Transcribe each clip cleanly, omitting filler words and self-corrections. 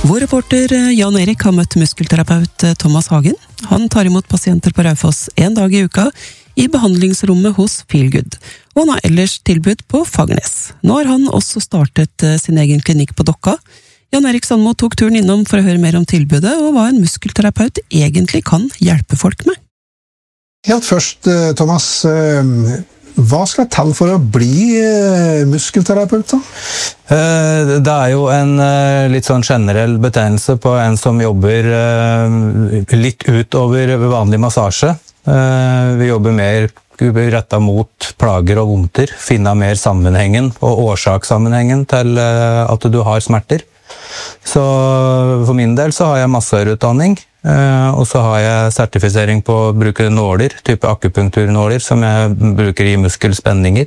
Vår reporter Jan Erik har møtt muskelterapeut Thomas Hagen. Han tar imot pasienter på Raufoss en dag i uka i behandlingsrommet hos Feelgood, og han har ellers tilbud på Fagernes. Nå har han også startet sin egen klinikk på Dokka. Jan Erik Sandmo tok turen innom for å høre mer om tilbudet, og hva en muskelterapeut egentlig kan hjelpe folk med. Helt først, Thomas, hva skal til for å bli muskelterapeut da? Det jo en litt sånn generell betegnelse på en som jobber litt utover vanlig massasje. Vi jobber mer rettet mot plager og vondter, finne mer sammenhengen og årsakssammenhengen til at du har smerter. Så for min del så har jeg masseutdanning, og så har jeg sertifisering på å bruke nåler, type akupunkturnåler, som jeg bruker i muskelspenninger.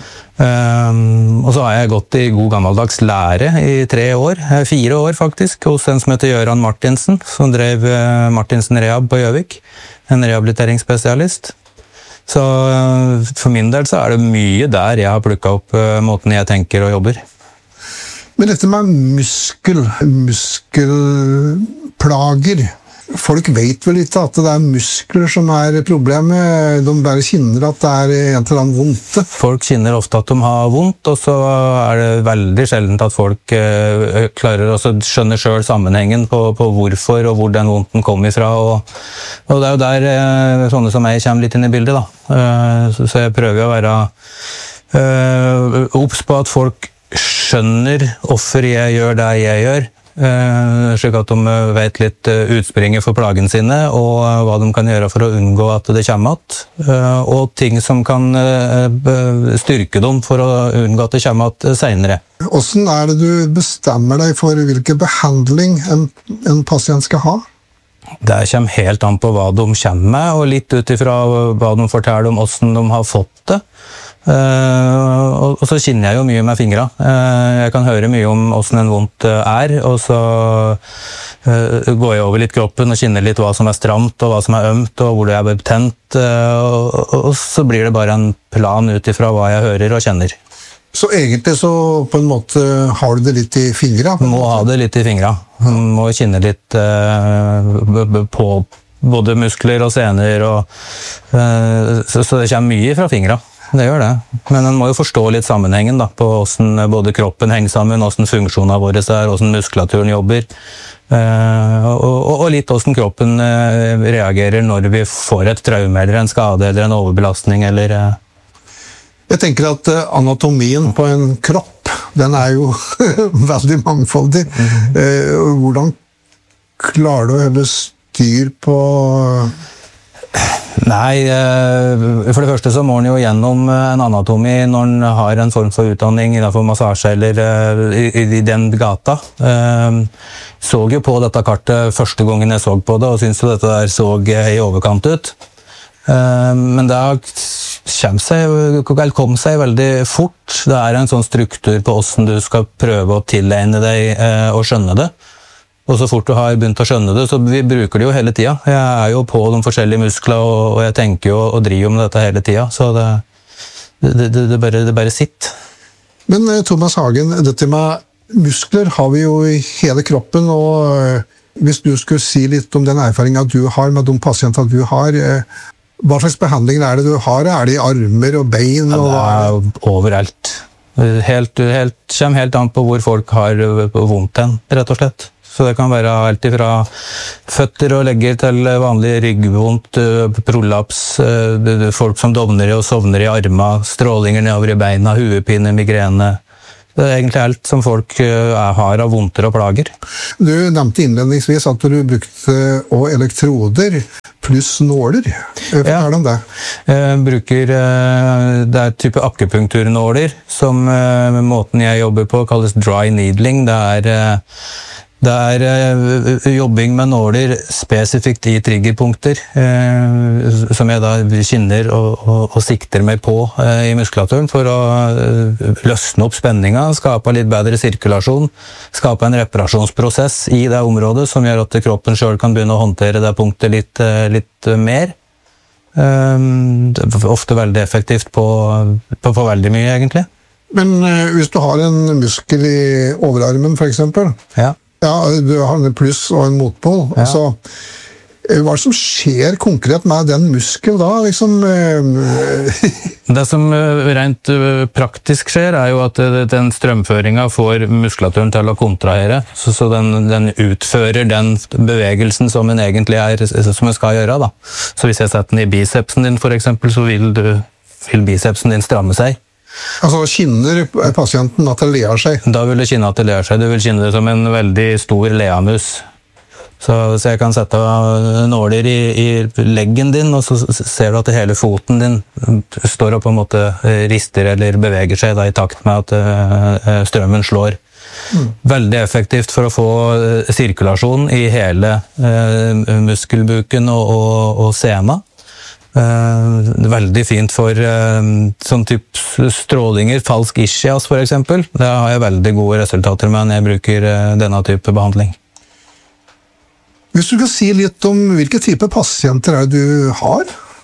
Og så har jeg gått i god gammeldags lære i 4 år faktisk, hos en som heter Jøran Martinsen, som drev Martinsen Rehab på Gjøvik, en rehabiliteringsspesialist. Så for min del så det mye der jeg har plukket opp måten jeg tenker og jobber. Men dette med muskelplager, folk vet vel ikke at det muskler som problemet, de bare kjenner at det en eller annen vondt. Folk kjenner ofte at de har vondt, og så det veldig sjeldent at folk klarer å skjønne selv sammenhengen på hvorfor og hvor den vondten kom ifra, og det jo der sånne som jeg kommer litt inn i bildet da. Så jeg prøver å være obs på at folk skjønner hvorfor jeg gjør det jeg gjør, slik at de vet litt utspringet for plagen sine, og hva de kan gjøre for å unngå at det kommer att, og ting som kan styrke dem for å unngå at det kommer att senere. Hvordan det du bestemmer deg for hvilken behandling en pasient skal ha? Det kommer helt an på hva de kommer med, og litt utifra hva de forteller om hvordan de har fått det. Og så kjenner jeg jo mye med fingra. Jeg kan høre mye om hvordan en vondt og så går jeg over litt kroppen og kjenner litt hva som stramt og hva som ømt og hvor det betent, og så blir det bare en plan utifra hva jeg hører og kjenner. Så egentlig så på en måte har du det litt i fingra? Må ha det litt i fingra. Må kjenne litt på både muskler og sener, så det kommer mye fra fingra. Det gjør det, men en må jo forstå litt sammenhengen da, på hvordan både kroppen henger sammen, hvordan funksjonene våre hvordan muskulaturen jobber, og litt hvordan kroppen reagerer når vi får et traume eller en skade eller en overbelastning. Eller Jeg tenker at anatomien på en kropp, den jo veldig mangfoldig. Hvordan klarer du å holde styr på... Nei, for det første så må en jo gjennom en anatomi når en har en form for utdanning innenfor massasje eller i den gata. Så jo på dette kartet første gangen jeg så på det, og synes jo dette der så i overkant ut. Men det kom seg veldig fort. Det en sånn struktur på hvordan du skal prøve å tilegne deg og skjønne det. Og så fort du har begynt å skjønne det, så vi bruker det jo hele tiden. Jeg jo på de forskjellige muskler, og jeg tenker jo og driver med dette hele tiden, så det bare sitter. Men Thomas Hagen, dette med muskler har vi jo i hele kroppen, og hvis du skulle si litt om den erfaringen du har med de pasienter du har, hva slags behandling det du har? Det i armer og bein? Ja, det overalt. Kommer helt an på hvor folk har vondt hen, rett og slett. Så det kan være alt fra føtter og legger til vanlig ryggvondt, prolaps, folk som dovner og sovner i armer, strålinger nedover i beina, huepine, migrene. Det egentlig alt som folk har av vondter og plager. Du nevnte innledningsvis at du brukte også elektroder pluss nåler. Fortell om det. Jeg bruker det type akupunkturnåler, som måten jeg jobber på kalles dry needling. Det jobbing med nåler spesifikt i triggerpunkter, som jeg da kjenner og sikter meg på i muskulaturen for å løsne opp spenningen, skape litt bedre sirkulasjon, skape en reparasjonsprosess i det området som gjør at kroppen selv kan begynne å håndtere det punktet litt mer. Det ofte veldig effektivt på veldig mye, egentlig. Men hvis du har en muskel i overarmen, for eksempel, ja. Ja, du har en pluss og en motpol. Ja. Altså, hva er det som skjer konkret med den muskel da? Liksom, Det som rent praktisk skjer, er jo at den strømføringen får muskulaturen til å kontrahere, så den utfører den bevegelsen som den egentlig som den skal gjøre. Da. Så hvis jeg setter den i bicepsen din, for eksempel, så vil bicepsen din stramme seg. altså, kjenner pasienten at det ler seg? Da vil det kjenne at det ler seg. Du vil kjenne det som en veldig stor leamus. Så jeg kan sette nåler i leggen din, og så ser du at hele foten din står og på en måte rister eller beveger seg da, i takt med at strømmen slår. Veldig effektivt for å få sirkulasjon i hele muskelbuken og sena. Veldig fint for sånn type strålinger, falsk ischias for eksempel. Det har jeg veldig gode resultater med når jeg bruker denne type behandling. Hvis du kan si litt om hvilke type pasienter er det du har?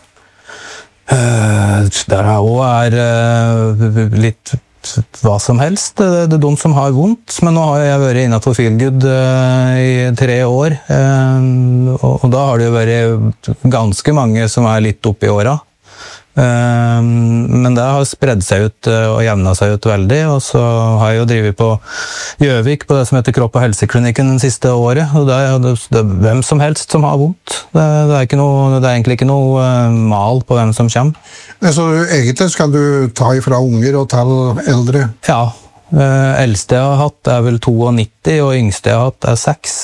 Der også litt hva som helst. Det er de som har vondt, men nå har jeg vært innenfor Feelgood i 3 år, og da har det jo vært ganske mange som er litt oppe i åra. Men det har spredd seg ut og jevnet seg ut veldig, og så har jeg jo drivet på Gjøvik på det som heter Kropp- og helseklinikken den siste året, og det er hvem som helst som har vondt. Det er egentlig ikke noe mal på hvem som kommer. Så egentlig skal du ta ifra unger og til eldre? Ja, eldste jeg har hatt er vel 92, og yngste jeg har hatt er 6.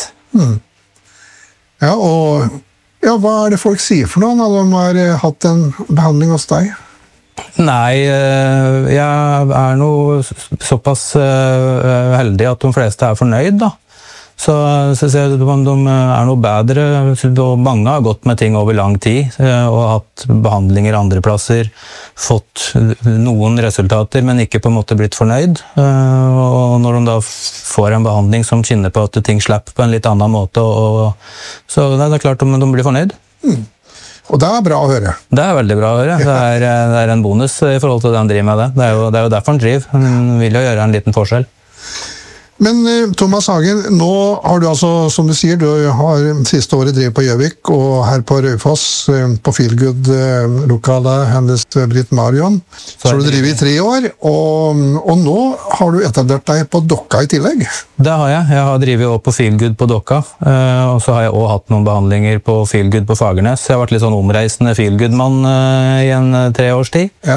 Ja, og ja, hva er det folk sier for noe når de har hatt en behandling hos deg? Nei, jeg er nå såpass heldig at de fleste er fornøyd da. Så ser du om de er noe bedre, og mange har gått med ting over lang tid, og hatt behandlinger andre plasser, fått noen resultater, men ikke på en måte blitt fornøyd. Og når de da får en behandling som kjenner på at ting slipper på en litt annen måte, så det er klart om de blir fornøyd. Og det er bra å høre. Det er veldig bra å høre. Det er en bonus i forhold til det han driver med det. Det er jo derfor han driver. Han vil jo gjøre en liten forskjell. Men Thomas Hagen, nå har du altså, som du sier, du har siste året drevet på Gjøvik, og her på Raufoss, på Feelgood-lokalet hennes Britt Marion, så har du drevet i 3 år, og nå har du etablert deg på Dokka i tillegg. Det har jeg. Jeg har drevet også på Feelgood på Dokka, og så har jeg også hatt noen behandlinger på Feelgood på Fagernes. Jeg har vært litt sånn omreisende Feelgood-mann i en 3 års tid. Ja.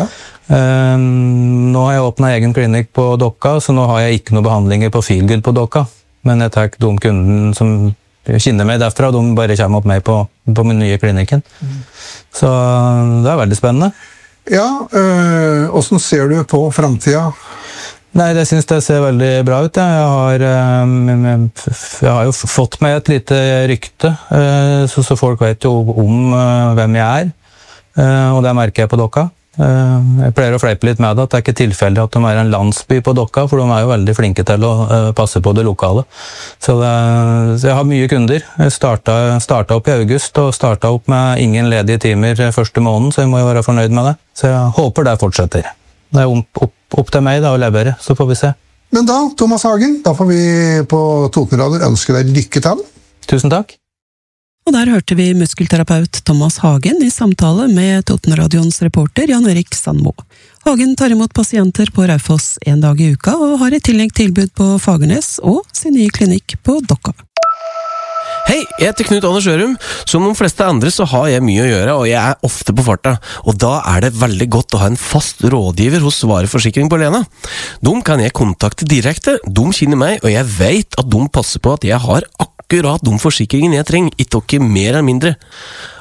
Nå har jeg åpnet egen klinikk på Dokka, så nå har jeg ikke noen behandlinger på Feelgood på Dokka. Men jeg tar de kunden som kjenner meg derfra, de bare kommer opp meg på min nye klinikken. Så det er veldig spennende. Ja, hvordan ser du på fremtiden? Nei, jeg synes det ser veldig bra ut. Jeg har jo fått meg et lite rykte, så folk vet jo om hvem jeg er, og det merker jeg på Dokka. Jeg pleier å fleipe litt med det, at det er ikke tilfeldig at de er en landsby på Dokka, for de er jo veldig flinke til å passe på det lokale. Så jeg har mye kunder. Jeg startet opp i august, og startet opp med ingen ledige timer første måneden, så jeg må jo være fornøyd med det. Så jeg håper det fortsetter. Det er opp til meg da å levere, så får vi se. Men da, Thomas Hagen, da får vi på Totenradio ønske deg lykke til. Tusen takk. Og der hørte vi muskelterapeut Thomas Hagen i samtale med Totenradions reporter Jan Erik Sandmo. Hagen tar imot pasienter på Raufoss 1 dag i uka, og har i tillegg tilbud på Fagernes og sin nye klinikk på Dokka. Hei, jeg heter Knut Anders Ørum. Som de fleste andre så har jeg mye å gjøre, og jeg er ofte på farta. Og da er det veldig godt å ha en fast rådgiver hos Vareforsikring på Lena. De kan jeg kontakte direkte, de kjenner meg, og jeg vet at de passer på at jeg har akkurat de forsikringene jeg trenger, ikke mer eller mindre.